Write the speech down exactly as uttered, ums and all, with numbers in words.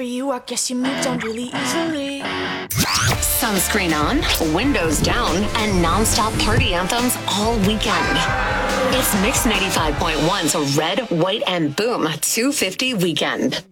for you, I guess you moved on really easily. Sunscreen on, windows down, and nonstop party anthems all weekend. It's Mix ninety-five point one's Red, White, and Boom two fifty Weekend.